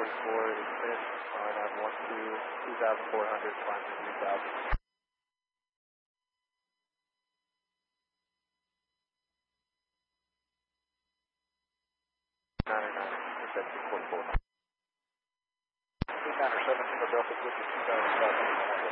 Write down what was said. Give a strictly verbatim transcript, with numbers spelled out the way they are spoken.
forty-four is finished on nav one two, two thousand four hundred, climb to three thousand. nine nine, interception four four. nine seven, Delta, two thousand five hundred.